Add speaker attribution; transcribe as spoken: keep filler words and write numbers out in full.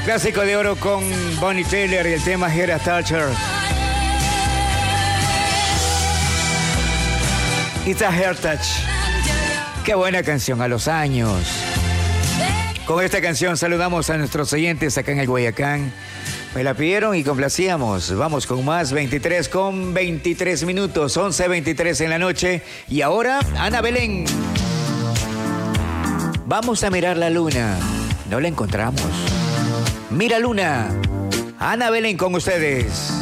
Speaker 1: clásico de oro con Bonnie Tyler y el tema Here at Toucher. It's a Hair Touch. Qué buena canción, a los años. Con esta canción saludamos a nuestros oyentes acá en el Guayacán. Me la pidieron y complacíamos. Vamos con más, veintitrés con veintitrés minutos, once veintitrés en la noche. Y ahora, Ana Belén. Vamos a mirar la luna. No la encontramos. Mira luna. Ana Belén con ustedes.